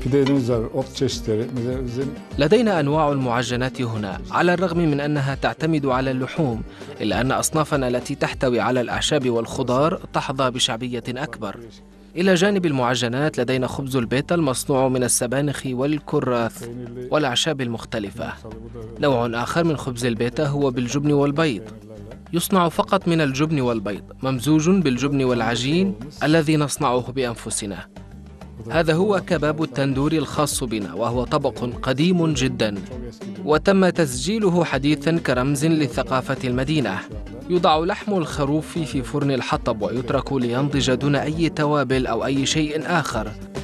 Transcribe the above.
لدينا أنواع المعجنات هنا، على الرغم من أنها تعتمد على اللحوم، إلا أن أصنافنا التي تحتوي على الأعشاب والخضار تحظى بشعبية أكبر. إلى جانب المعجنات لدينا خبز البيتا المصنوع من السبانخ والكراث والأعشاب المختلفة. نوع آخر من خبز البيتا هو بالجبن والبيض، يصنع فقط من الجبن والبيض، ممزوج بالجبن والعجين الذي نصنعه بأنفسنا. هذا هو كباب التندور الخاص بنا، وهو طبق قديم جدا وتم تسجيله حديثا كرمز لثقافة المدينة. يوضع لحم الخروف في فرن الحطب ويترك لينضج دون أي توابل أو أي شيء آخر.